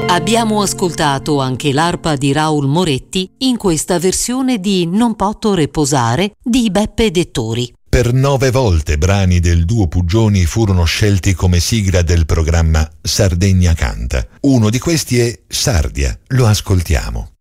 Abbiamo ascoltato anche l'arpa di Raul Moretti in questa versione di Non potto reposare di Beppe Dettori. Per 9 volte brani del duo Puggioni furono scelti come sigla del programma Sardegna Canta. Uno di questi è Sardia, lo ascoltiamo.